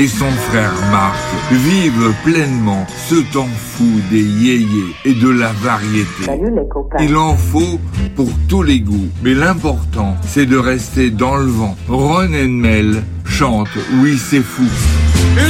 et son frère Marc vivent pleinement ce temps fou des yéyés et de la variété. Salut les copains. Il en faut pour tous les goûts, mais l'important c'est de rester dans le vent. Ron and Mel chante Oui c'est fou.